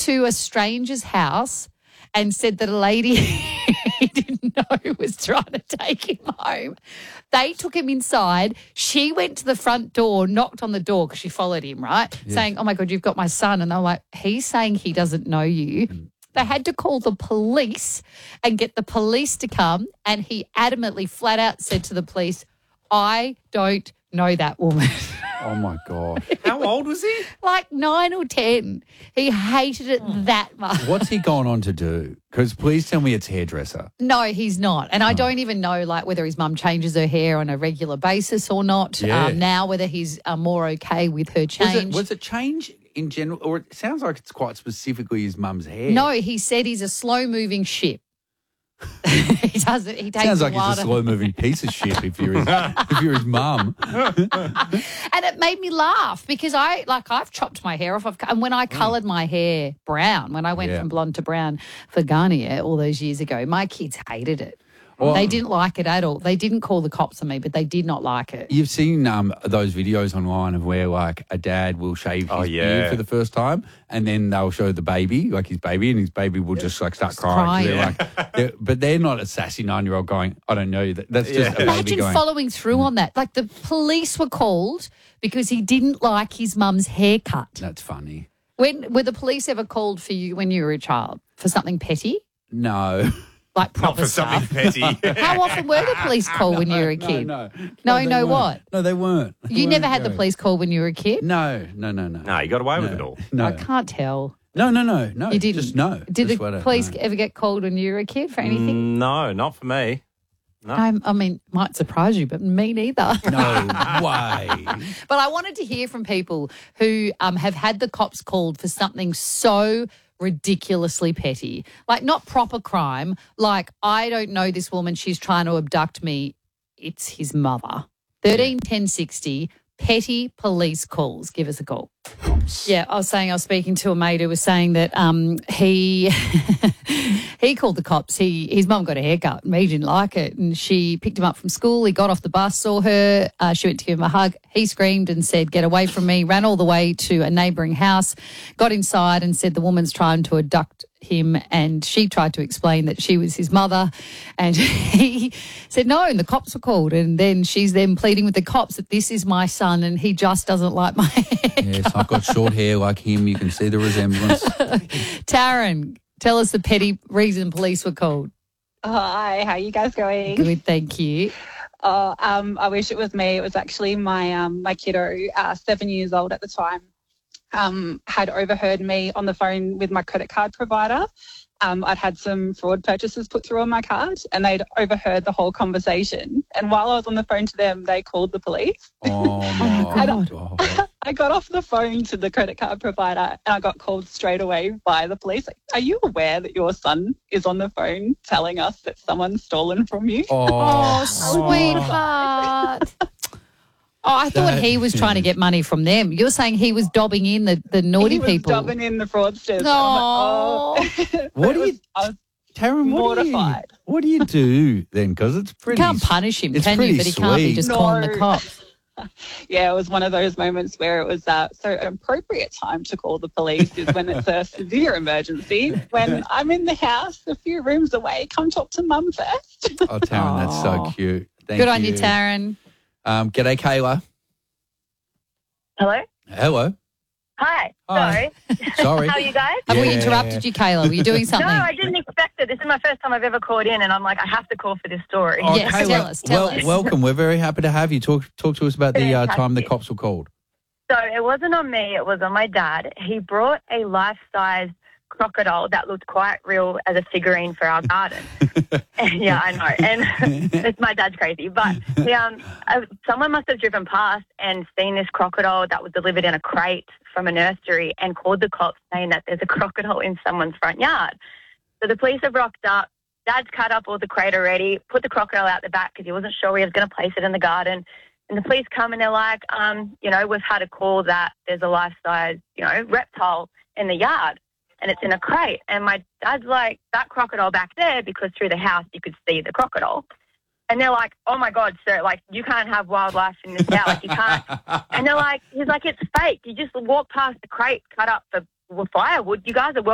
to a stranger's house and said that a lady he didn't know was trying to take him home. They took him inside. She went to the front door, knocked on the door because she followed him, right, saying, oh, my God, you've got my son. And they're like, he's saying he doesn't know you. They had to call the police and get the police to come, and he adamantly, flat out said to the police, I don't know that woman. Oh, my God. How old was he? Like 9 or 10. He hated it that much. What's he gone on to do? Because please tell me it's hairdresser. No, he's not. And I don't even know like whether his mum changes her hair on a regular basis or not. Yeah. Now whether he's more okay with her change. Was it change in general, or it sounds like it's quite specifically his mum's hair? No, he said he's a slow-moving ship. He doesn't. He takes Sounds like a while he's a slow-moving piece of shit if you're his mum. And it made me laugh because I've chopped my hair off. And when I coloured my hair brown, when I went from blonde to brown for Garnier all those years ago, my kids hated it. Well, they didn't like it at all. They didn't call the cops on me, but they did not like it. You've seen those videos online of where like a dad will shave his beard for the first time, and then they'll show the baby, like his baby, and his baby will just like start crying. But they're not a sassy 9-year-old going, I don't know you. That's just a baby Imagine going. following through on that. Like the police were called because he didn't like his mum's haircut. That's funny. Were the police ever called for you when you were a child for something petty? No. Like Not proper for stuff? something petty. How often were the police called when you were a kid? No, No, they what? No, they weren't. You never had the police call when you were a kid? No. No, you got away with it all. No. I can't tell. No. You didn't? Just no. Did Just the what I- police no. ever get called when you were a kid for anything? No, not for me. No. I mean, might surprise you, but me neither. No way. But I wanted to hear from people who have had the cops called for something so ridiculously petty, like not proper crime, like I don't know this woman, she's trying to abduct me. It's his mother. 13 10 60, petty police calls. Give us a call. Yeah, I was speaking to a mate who was saying that he he called the cops. His mum got a haircut and he didn't like it, and she picked him up from school. He got off the bus, saw her. She went to give him a hug. He screamed and said, "Get away from me!" Ran all the way to a neighbouring house, got inside and said the woman's trying to abduct him, and she tried to explain that she was his mother, and he said no, and the cops were called, and then she's then pleading with the cops that this is my son and he just doesn't like my hair. Yes, I've got short hair like him. You can see the resemblance. Taryn, tell us the petty reason police were called. Hi, how you guys going? Good, thank you. I wish it was me. It was actually my my kiddo, 7 years old at the time, had overheard me on the phone with my credit card provider. I'd had some fraud purchases put through on my card, and they'd overheard the whole conversation. And while I was on the phone to them, they called the police. Oh, my God. I got off the phone to the credit card provider and I got called straight away by the police. Like, are you aware that your son is on the phone telling us that someone's stolen from you? Oh, sweetheart. I thought he was trying to get money from them. You're saying he was dobbing in the naughty people. He was dobbing in the fraudsters. Oh. What do you... I was Taryn, mortified. what do you do then? Because it's pretty... You can't punish him, it's can pretty you? But he can't be sweet. just calling the cops. Yeah, it was one of those moments where it was so an appropriate time to call the police is when it's a severe emergency. When I'm in the house a few rooms away, come talk to mum first. Oh, Taryn, that's so cute. Thank Good on you, Taryn. G'day, Kayla. Hello? Hello. Hi. Hi. Sorry. Sorry. How are you guys? Have we interrupted you, Kayla? Were you doing something? No, I didn't expect it. This is my first time I've ever called in, and I'm like, I have to call for this story. Oh, Yes, Kayla, tell us. Welcome. We're very happy to have you. Talk to us about the time the Fantastic. cops were called. So it wasn't on me. It was on my dad. He brought a life-size crocodile that looked quite real as a figurine for our garden. Yeah, I know. And it's my dad's crazy. But someone must have driven past and seen this crocodile that was delivered in a crate from a nursery and called the cops saying that there's a crocodile in someone's front yard. So the police have rocked up. Dad's cut up all the crate already, put the crocodile out the back because he wasn't sure where he was going to place it in the garden. And the police come and they're like, we've had a call that there's a life-size, reptile in the yard. And it's in a crate. And my dad's like, that crocodile back there, because through the house you could see the crocodile. And they're like, oh, my God, sir, like, you can't have wildlife in this house. You can't. And they're like, he's like, it's fake. You just walk past the crate cut up for firewood. You guys are